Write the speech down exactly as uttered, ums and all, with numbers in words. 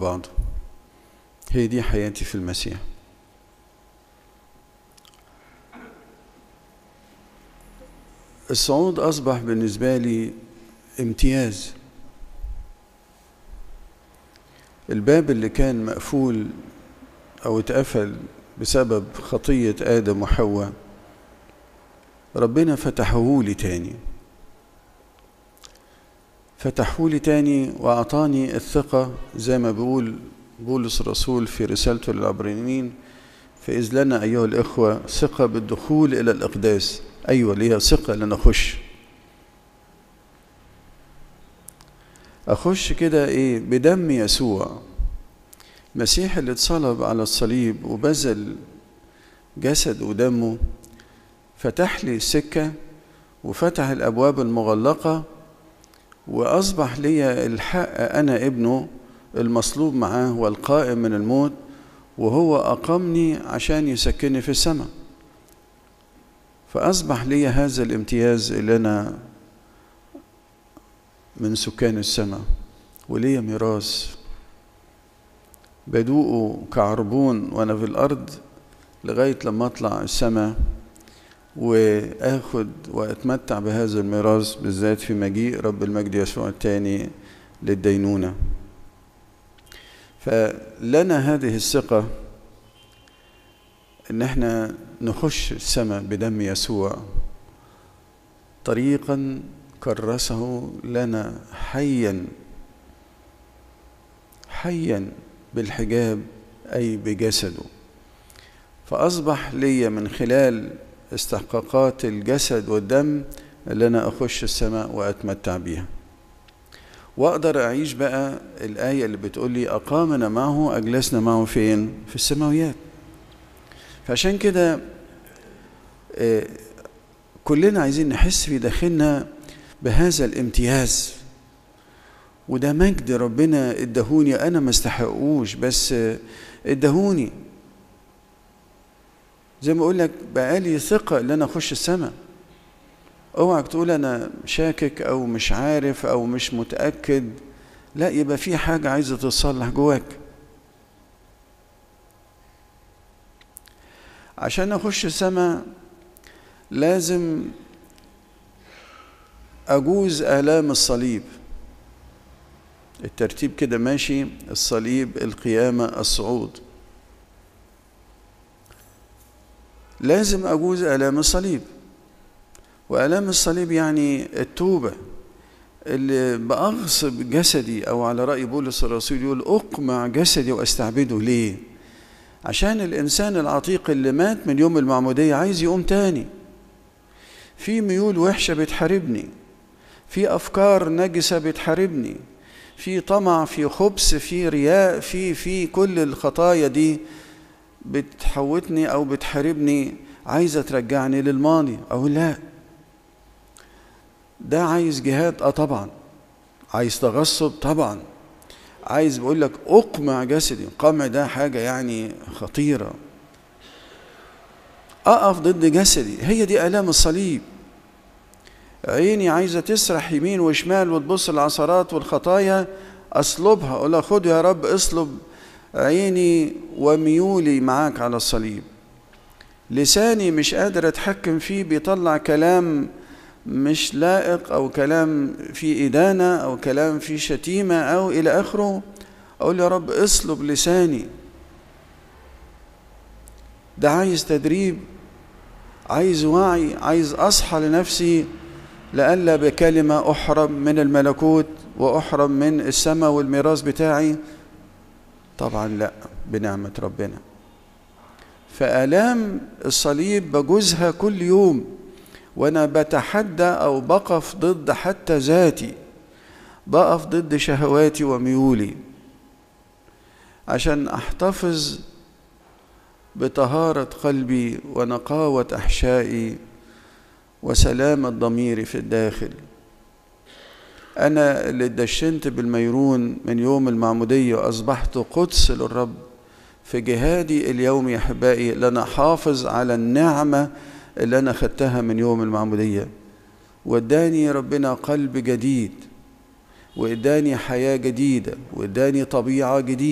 بعضه. هي دي حياتي في المسيح. الصعود أصبح بالنسبة لي امتياز. الباب اللي كان مقفول أو اتقفل بسبب خطية آدم وحواء ربنا فتحهولي تاني، فتحهولي تاني وأعطاني الثقة زي ما بيقول بولس الرسول في رسالته للعبرانيين: فإذ لنا أيها الإخوة ثقة بالدخول إلى الإقداس. أيوة، ليها ثقة لأن أخش أخش كده إيه بدم يسوع مسيح اللي اتصلب على الصليب وبذل جسد ودمه، فتح لي السكة وفتح الأبواب المغلقة، وأصبح لي الحق أنا ابنه المصلوب معاه والقائم من الموت، وهو أقامني عشان يسكنني في السماء. فأصبح لي هذا الامتياز اللي أنا من سكان السماء، ولي ميراث بدوقه كعربون وأنا في الأرض لغاية لما أطلع السماء وآخد وأتمتع بهذا الميراث، بالذات في مجيء رب المجد يسوع الثاني للدينونة. فلنا هذه الثقة إن احنا نخش السماء بدم يسوع، طريقا كرسه لنا حيا حيا بالحجاب أي بجسده. فأصبح لي من خلال استحقاقات الجسد والدم اللي أنا أخش السماء وأتمتع بيها، وأقدر أعيش بقى الآية اللي بتقول لي أقامنا معه أجلسنا معه فين؟ في السماويات. فعشان كده كلنا عايزين نحس في داخلنا بهذا الامتياز، وده مجد ربنا ادهوني، أنا ما استحقوش بس ادهوني. زي ما أقول لك بقالي ثقة إن أنا أخش السماء. اوعك تقول أنا شاكك أو مش عارف أو مش متأكد، لا، يبقى في حاجة عايزة تتصلح جواك. عشان أخش السماء لازم أجوز آلام الصليب. الترتيب كده ماشي: الصليب، القيامة، الصعود. لازم أجوز آلام الصليب. وآلام الصليب يعني التوبة اللي بأغصب جسدي، أو على رأي بولس الرسول يقول أقمع جسدي وأستعبده. ليه؟ عشان الإنسان العتيق اللي مات من يوم المعمودية عايز يقوم تاني. في ميول وحشة بتحاربني، في أفكار نجسة بتحاربني، في طمع، في خبث، في رياء، في في كل الخطايا دي بتحوتني أو بتحاربني، عايزة ترجعني للماضي. أو لا، ده عايز جهاد. اه طبعا عايز تغصب، طبعا عايز بقول لك أقمع جسدي. القمع ده حاجة يعني خطيرة. أقف ضد جسدي، هي دي آلام الصليب. عيني عايزة تسرح يمين وشمال وتبص العثرات والخطايا، أصلبها، أقولها خد يا رب اصلب عيني وميولي معاك على الصليب. لساني مش قادر أتحكم فيه، بيطلع كلام مش لائق أو كلام فيه إدانة أو كلام فيه شتيمة أو إلى آخره، أقول يا رب اصلب لساني. ده عايز تدريب، عايز وعي، عايز أصحى لنفسي لألا بكلمة أحرم من الملكوت وأحرم من السماء والميراث بتاعي. طبعا لا، بنعمة ربنا. فآلام الصليب بجوزها كل يوم، وأنا بتحدى أو بقف ضد حتى ذاتي، بقف ضد شهواتي وميولي عشان أحتفظ بطهارة قلبي ونقاوة أحشائي وسلامة ضميري في الداخل. أنا اللي اتدشنت بالميرون من يوم المعمودية وأصبحت قدس للرب. في جهادي اليوم يا أحبائي لأنا حافظ على النعمة اللي أنا خدتها من يوم المعمودية، واداني ربنا قلب جديد، واداني حياة جديدة، واداني طبيعة جديدة.